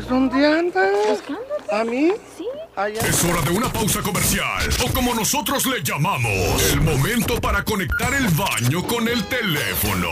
Pues, ¿dónde andas? Buscándote. ¿A mí? Sí. Allá. Es hora de una pausa comercial, o como nosotros le llamamos, el momento para conectar el baño con el teléfono.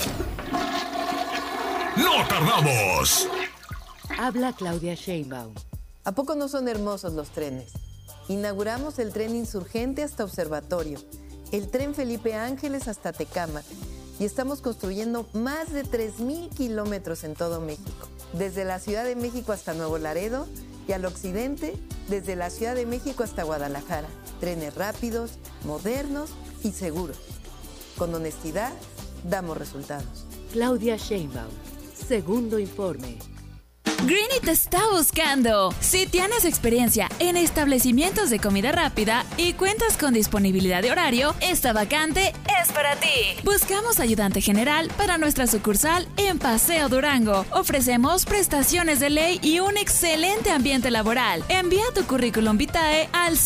¡No tardamos! Habla Claudia Sheinbaum. ¿A poco no son hermosos los trenes? Inauguramos el tren Insurgente hasta Observatorio, el tren Felipe Ángeles hasta Tecámac, y estamos construyendo más de 3,000 kilómetros en todo México, desde la Ciudad de México hasta Nuevo Laredo y al occidente, desde la Ciudad de México hasta Guadalajara. Trenes rápidos, modernos y seguros. Con honestidad, damos resultados. Claudia Sheinbaum. Segundo informe. Greenie te está buscando. Si tienes experiencia en establecimientos de comida rápida y cuentas con disponibilidad de horario, esta vacante es para ti. Buscamos ayudante general para nuestra sucursal en Paseo Durango. Ofrecemos prestaciones de ley y un excelente ambiente laboral. Envía tu currículum vitae al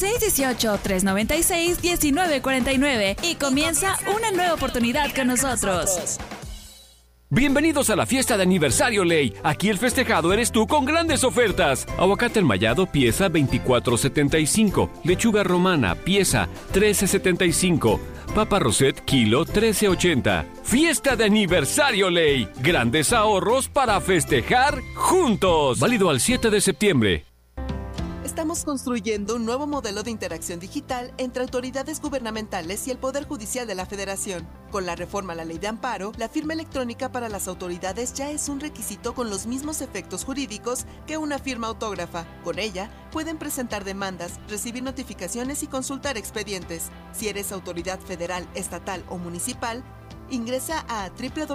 618-396-1949 y comienza una nueva oportunidad con nosotros. Bienvenidos a la fiesta de aniversario Ley. Aquí el festejado eres tú con grandes ofertas. Aguacate enmayado pieza $24.75. Lechuga romana pieza $13.75. Papa Rosette kilo $13.80. Fiesta de aniversario Ley. Grandes ahorros para festejar juntos. Válido al 7 de septiembre. Estamos construyendo un nuevo modelo de interacción digital entre autoridades gubernamentales y el Poder Judicial de la Federación. Con la reforma a la Ley de Amparo, la firma electrónica para las autoridades ya es un requisito con los mismos efectos jurídicos que una firma autógrafa. Con ella, pueden presentar demandas, recibir notificaciones y consultar expedientes. Si eres autoridad federal, estatal o municipal, ingresa a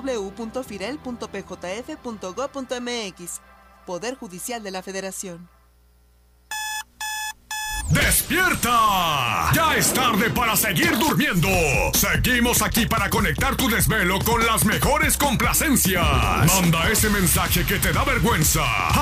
www.firel.pjf.gov.mx. Poder Judicial de la Federación. ¡Despierta! Ya es tarde para seguir durmiendo. Seguimos aquí para conectar tu desvelo con las mejores complacencias. Manda ese mensaje que te da vergüenza